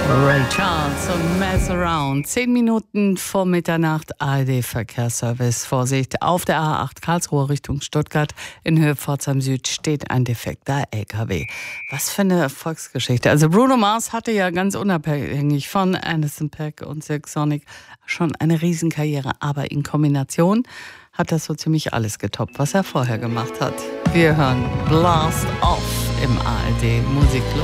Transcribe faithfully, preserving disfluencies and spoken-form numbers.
Ray Charles und Mess Around. Zehn Minuten vor Mitternacht, A R D-Verkehrsservice. Vorsicht, auf der A acht Karlsruhe Richtung Stuttgart in Höhe Pforzheim Süd steht ein defekter L K W. Was für eine Erfolgsgeschichte. Also Bruno Mars hatte ja ganz unabhängig von Anderson .Paak und Silk Sonic schon eine Riesenkarriere. Aber in Kombination hat das so ziemlich alles getoppt, was er vorher gemacht hat. Wir hören Blast Off im A R D Musikclub.